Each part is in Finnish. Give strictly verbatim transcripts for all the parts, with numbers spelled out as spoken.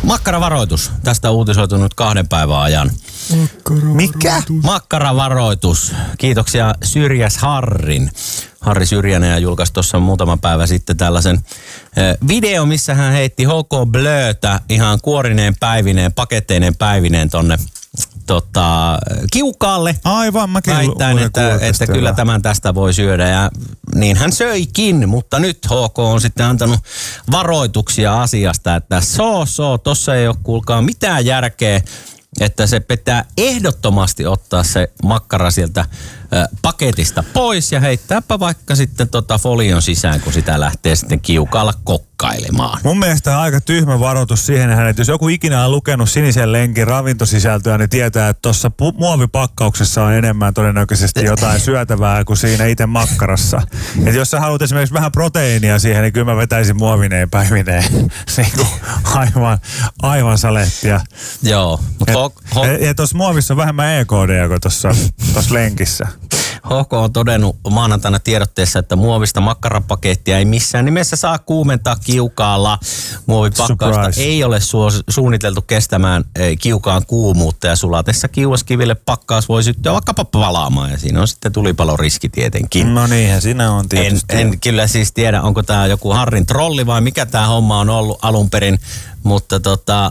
Makkaravaroitus. Tästä on uutisoitu nyt kahden päivän ajan. Mikä? Makkaravaroitus. Kiitoksia Syrjäs Harrin. Harri Syrjänen julkaisi tuossa muutama päivä sitten tällaisen video, missä hän heitti H K Blöötä ihan kuorineen päivineen, paketteineen päivineen tonne tota, kiukaalle. Aivan, mäkin väittäen, että, että kyllä tämän tästä voi syödä ja niin hän söikin, mutta nyt H K on sitten antanut varoituksia asiasta, että so so, tossa ei ole kuulkaa mitään järkeä, että se pitää ehdottomasti ottaa se makkara sieltä ö, paketista pois ja heittääpä vaikka sitten tota folion sisään, kun sitä lähtee sitten kiukaalla kokkailemaan. Mun mielestä aika tyhmä varoitus siihen, että jos joku ikinä on lukenut Sinisen lenkin ravintosisältöä, niin tietää, että tuossa pu- muovipakkauksessa on enemmän todennäköisesti jotain syötävää kuin siinä itse makkarassa. Et jos sä haluat esimerkiksi vähän proteiinia siihen, niin kyllä mä vetäisin muovineen päivineen. Niin aivan, aivan salettia. Joo. Mutta ho- ho- ja, ja tuossa muovissa on vähemmän E K D kuin tuossa lenkissä. H K on todennut maanantaina tiedotteessa, että muovista makkarapakettia ei missään nimessä saa kuumentaa kiukaalla. Muovipakkausta Surprise. Ei ole su- suunniteltu kestämään ei, kiukaan kuumuutta ja sulatessa kiuaskiville pakkaus voi syttyä vaikkapa palaamaan ja siinä on sitten tulipaloriski tietenkin. No niinhän siinä on tietysti. En, en kyllä siis tiedä, onko tämä joku Harrin trolli vai mikä tämä homma on ollut alun perin, mutta tota...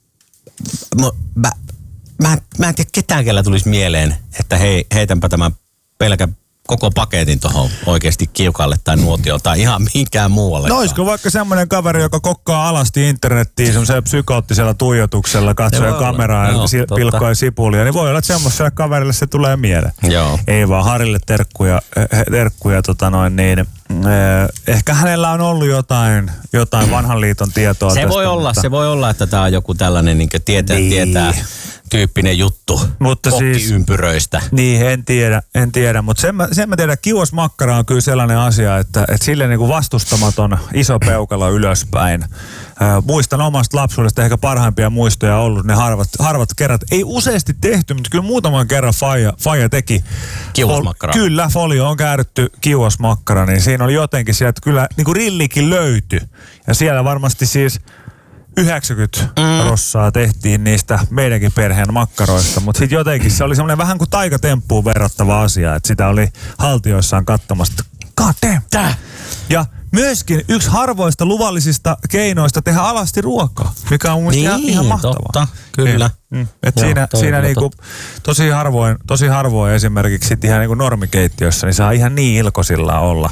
Mä, mä, mä en tiedä ketään, kellä tulisi mieleen, että hei, heitänpä tämän pelkä koko paketin tuohon oikeasti kiukalle tai nuotioon tai ihan mihinkään muualle. No olisiko vaikka semmoinen kaveri, joka kokkaa alasti internettiin semmoisella psykoottisella tuijotuksella, katsoo kameraa ja si- pilkkoi sipulia, niin voi olla, että semmoiselle kaverille se tulee mieleen. Joo. Ei vaan Harille terkkuja, terkkuja tota noin niin, eh, ehkä hänellä on ollut jotain, jotain vanhan liiton tietoa. Se tästä, voi olla, mutta... se voi olla, että tämä on joku tällainen niin tietää, niin. tietää tyyppinen juttu mutta kokkiympyröistä. Siis, niin, en tiedä, en tiedä. Mutta sen mä, sen mä tiedän, että kiuasmakkara on kyllä sellainen asia, että, että sille niin kuin vastustamaton iso peukalo ylöspäin. Äh, muistan omasta lapsuudesta ehkä parhaimpia muistoja ollut ne harvat, harvat kerrat. Ei useasti tehty, mutta kyllä muutaman kerran faija, faija teki. Kiuasmakkara. Fol, kyllä, folio on kääritty kiuasmakkara, niin siinä oli jotenkin sieltä kyllä niin kuin rillikin löytyi. Ja siellä varmasti siis... yhdeksänkymmentä mm. rossaa tehtiin niistä meidänkin perheen makkaroista, mutta sitten jotenkin se oli semmoinen vähän kuin taikatemppuun verrattava asia, että sitä oli haltioissaan katsomassa. God damn. Tää. Ja myöskin yksi harvoista luvallisista keinoista tehdä alasti ruokaa, mikä on mun niin, ihan, ihan mahtavaa. Totta, kyllä. Mm. Et Joo, siinä siinä niinku, tosi, harvoin, tosi harvoin esimerkiksi sit ihan niinku normikeittiössä, niin saa ihan niin ilkosillaan olla.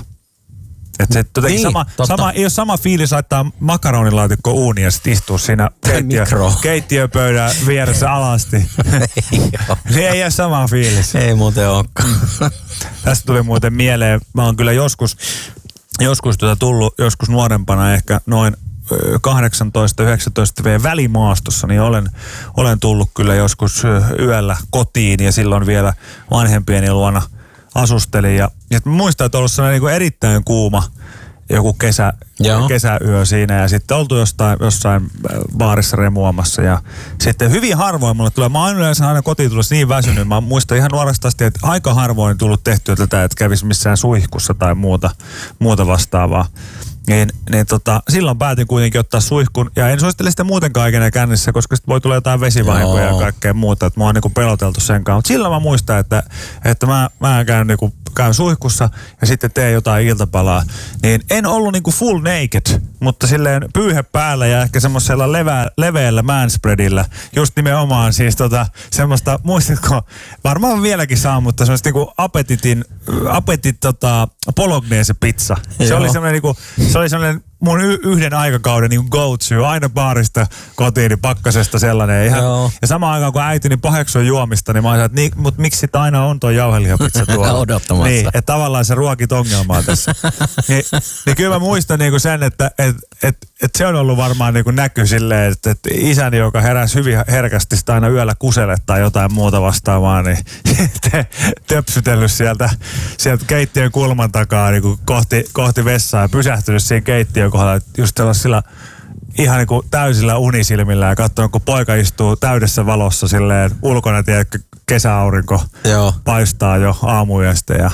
Että se niin, sama, sama, ei ole sama fiilis laittaa makaronilaatikko uuniin ja sitten istua siinä keittiö, keittiöpöydän vieressä alasti. Ei se ei ole sama fiilis. Ei muuten olekaan. Tästä tuli muuten mieleen, mä oon kyllä joskus, joskus tuota tullut, joskus nuorempana ehkä noin kahdeksantoista yhdeksäntoista vuotiaan välimaastossa, niin olen, olen tullut kyllä joskus yöllä kotiin ja silloin vielä vanhempieni luona asustelin ja, ja mä muistan, että on ollut sellainen niin erittäin kuuma joku kesä, kesäyö siinä ja sitten oltu jostain, jossain baarissa remuamassa ja sitten hyvin harvoin mulle tulee, mä oon yleensä aina kotiin tullut niin väsynyt, mä muistan ihan nuoresta asti, että aika harvoin tullut tehtyä tätä, että kävisi missään suihkussa tai muuta, muuta vastaavaa. Niin, niin tota, silloin päätin kuitenkin ottaa suihkun, ja en suosittele sitä muutenkaan ikinä kännissä, koska sitten voi tulla jotain vesivahinkoja ja kaikkea muuta, että mä oon niinku peloteltu sen kanssa. Mutta silloin mä muistan, että, että mä, mä käyn, niinku, käyn suihkussa ja sitten teen jotain iltapalaa. Niin en ollut niinku full naked, mutta silleen pyyhe päällä ja ehkä semmoisella levä, leveällä manspreadillä. Just nimenomaan siis tota, semmoista, muistatko, varmaan vieläkin saa, mutta semmoista niinku apetitin, apetit tota, bolognese pizza. Se Joo. oli semmoinen niinku, se oli semmoinen mun y- yhden aikakauden niin go-to, aina baarista kotiin, niin pakkasesta sellainen. Ihan, ja samaan aikaan kun äitini paheksui juomista, niin mä ajattelin, että niin, mutta miksi sitä aina on tuo jauhelihapizza tuolla? Odottamassa. Niin, että tavallaan se ruokit ongelmaa tässä. niin, niin kyllä mä muistan niinku sen, että et, et, et se on ollut varmaan niinku näky silleen, että et isäni, joka heräsi hyvin herkästi sitä aina yöllä kuselle tai jotain muuta vastaavaa, niin te, töpsytellyt sieltä, sieltä keittiön kulman takaa niinku kohti, kohti vessaa ja pysähtynyt siihen keittiön kohdalla, just sellaisilla ihan niin kuin täysillä unisilmillä ja katsonut, kun poika istuu täydessä valossa silleen ulkona, tiedätkö, kesäaurinko Joo. paistaa jo aamuyöstä ja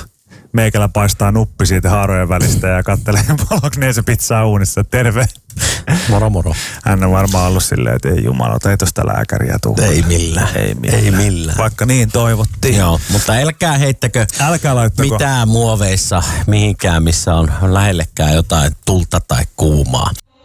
Meikälä paistaa nuppi siitä haarojen välistä ja kattelee polokneisen pizzaa uunissa. Terve. Moro moro. Hän on varmaan ollut silleen, että ei jumalauta, ei tosta lääkäriä tule. Ei millään. Ei millään. Ei millään. Vaikka niin toivottiin. Joo, mutta älkää heittäkö Älkää laittako. mitään muoveissa mihinkään, missä on lähellekään jotain tulta tai kuumaa.